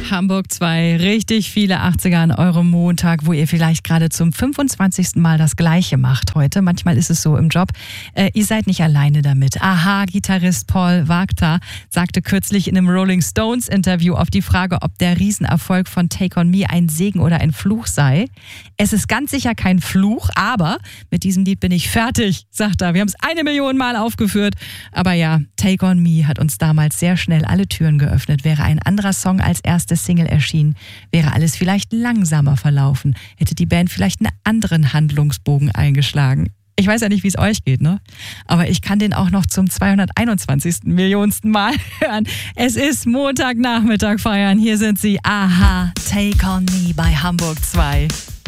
Hamburg 2, richtig viele 80er an eurem Montag, wo ihr vielleicht gerade zum 25. Mal das Gleiche macht heute. Manchmal ist es so im Job. Ihr seid nicht alleine damit. Aha-Gitarrist Paul Waaktaar sagte kürzlich in einem Rolling Stones Interview auf die Frage, ob der Riesenerfolg von Take On Me ein Segen oder ein Fluch sei. Es ist ganz sicher kein Fluch, aber mit diesem Lied bin ich fertig, sagt er. Wir haben es 1 Million Mal aufgeführt. Aber ja, Take On Me hat uns damals sehr schnell alle Türen geöffnet. Wäre ein anderer Song als erste Single erschienen, wäre alles vielleicht langsamer verlaufen, hätte die Band vielleicht einen anderen Handlungsbogen eingeschlagen. Ich weiß ja nicht, wie es euch geht, ne? Aber ich kann den auch noch zum 221. Millionsten Mal hören. Es ist Montagnachmittag feiern. Hier sind sie. Aha, Take On Me bei Hamburg 2.